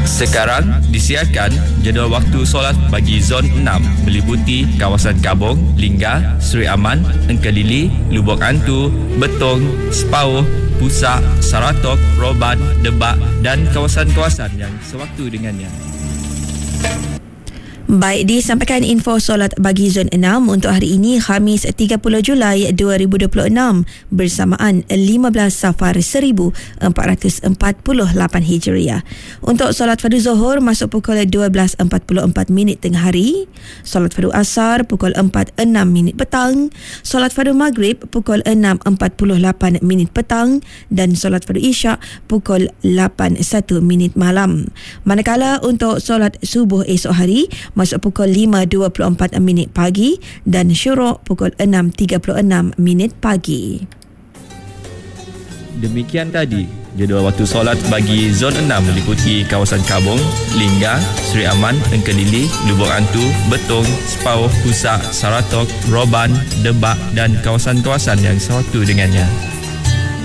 Sekarang disiarkan jadual waktu solat bagi Zon 6 meliputi kawasan Kabong, Lingga, Seri Aman, Engkelili, Lubuk Antu, Betong, Sepauh, Pusak, Saratok, Roban, Debak dan kawasan-kawasan yang sewaktu dengannya. Baik, disampaikan info solat bagi Zon 6 untuk hari ini Khamis 30 Julai 2026 bersamaan 15 Safar 1448 Hijriah. Untuk solat fardu Zuhur masuk pukul 12.44 tengah hari, solat fardu Asar pukul 4.06 petang, solat fardu Maghrib pukul 6.48 petang dan solat fardu Isyak pukul 8.01 malam. Manakala untuk solat subuh esok hari masuk pukul 5.24 pagi dan syuruk pukul 6.36 pagi. Demikian tadi jadual waktu solat bagi Zon 6 meliputi kawasan Kabong, Lingga, Seri Aman, Engkelili, Lubuk Antu, Betong, Sepauh, Pusak, Saratok, Roban, Debak dan kawasan-kawasan yang sewaktu dengannya.